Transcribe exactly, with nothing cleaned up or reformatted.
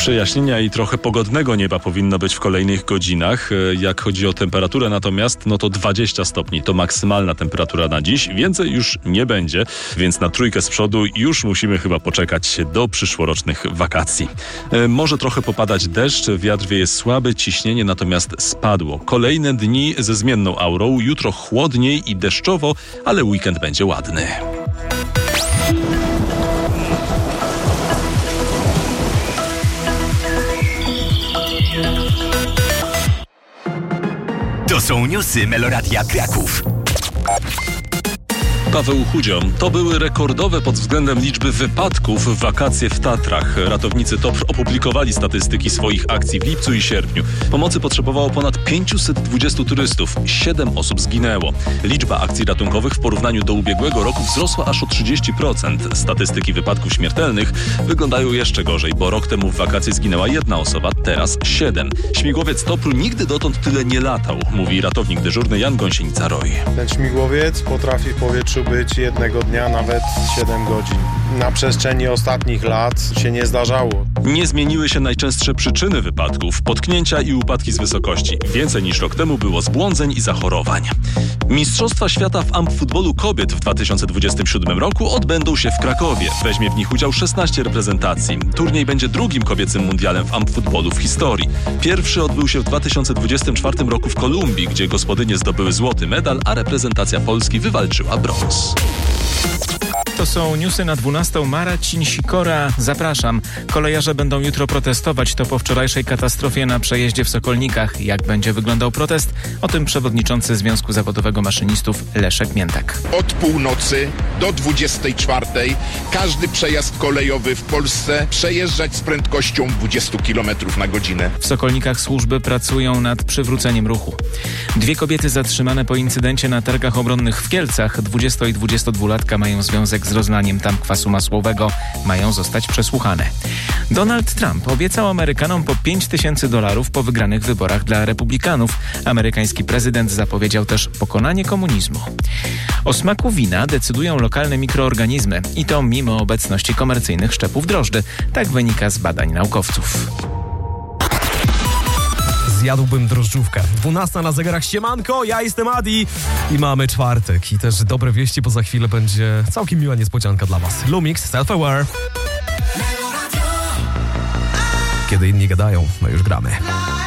Przejaśnienia i trochę pogodnego nieba powinno być w kolejnych godzinach. Jak chodzi o temperaturę natomiast, no to dwadzieścia stopni to maksymalna temperatura na dziś. Więcej już nie będzie, więc na trójkę z przodu już musimy chyba poczekać do przyszłorocznych wakacji. E, może trochę popadać deszcz, wiatr wieje słaby, ciśnienie natomiast spadło. Kolejne dni ze zmienną aurą, jutro chłodniej i deszczowo, ale weekend będzie ładny. To są newsy Meloradia Kraków. Paweł Chudzio. To były rekordowe pod względem liczby wypadków w wakacje w Tatrach. Ratownicy T O P R opublikowali statystyki swoich akcji w lipcu i sierpniu. Pomocy potrzebowało ponad pięćset dwudziestu turystów. Siedem osób zginęło. Liczba akcji ratunkowych w porównaniu do ubiegłego roku wzrosła aż o trzydzieści procent. Statystyki wypadków śmiertelnych wyglądają jeszcze gorzej, bo rok temu w wakacje zginęła jedna osoba, teraz siedem. Śmigłowiec T O P R nigdy dotąd tyle nie latał, mówi ratownik dyżurny Jan Gąsienica-Roy. Ten śmigłowiec potrafi w powietrzu być jednego dnia nawet siedem godzin. Na przestrzeni ostatnich lat się nie zdarzało. Nie zmieniły się najczęstsze przyczyny wypadków, potknięcia i upadki z wysokości. Więcej niż rok temu było zbłądzeń i zachorowań. Mistrzostwa świata w ampfutbolu kobiet w dwa tysiące dwudziestym siódmym roku odbędą się w Krakowie. Weźmie w nich udział szesnaście reprezentacji. Turniej będzie drugim kobiecym mundialem w ampfutbolu w historii. Pierwszy odbył się w dwa tysiące dwudziestym czwartym roku w Kolumbii, gdzie gospodynie zdobyły złoty medal, a reprezentacja Polski wywalczyła brąz. To są newsy na dwunastą. Marcin Sikora, zapraszam. Kolejarze będą jutro protestować. To po wczorajszej katastrofie na przejeździe w Sokolnikach. Jak będzie wyglądał protest? O tym przewodniczący Związku Zawodowego Maszynistów Leszek Miętak. Od północy do dwudziestej czwartej każdy przejazd kolejowy w Polsce przejeżdżać z prędkością dwadzieścia kilometrów na godzinę. W Sokolnikach służby pracują nad przywróceniem ruchu. Dwie kobiety zatrzymane po incydencie na targach obronnych w Kielcach, dwudziesto- i dwudziestodwulatka, mają związek z rozlaniem tam kwasu masłowego. Mają zostać przesłuchane. Donald Trump obiecał Amerykanom po pięć tysięcy dolarów po wygranych wyborach dla republikanów. Amerykański prezydent zapowiedział też pokonanie komunizmu. O smaku wina decydują lokalne mikroorganizmy i to mimo obecności komercyjnych szczepów drożdży. Tak wynika z badań naukowców. Zjadłbym drożdżówkę. dwunasta na zegarach, siemanko, ja jestem Adi i mamy czwartek. I też dobre wieści, bo za chwilę będzie całkiem miła niespodzianka dla was. Lumix, Self-Aware. Kiedy inni gadają, my już gramy.